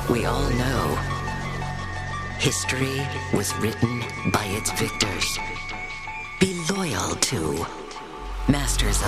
We all know history was written by its victors. Be loyal to Masters